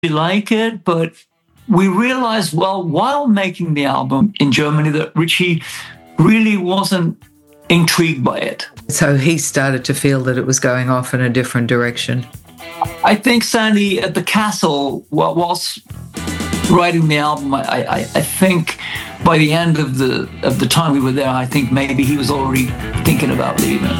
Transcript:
like it, but we realized, well, while making the album in Germany, that Ritchie really wasn't intrigued by it. So he started to feel that it was going off in a different direction. I think Sandy at the Castle, whilst writing the album, I think by the end of the time we were there, I think maybe he was already thinking about leaving.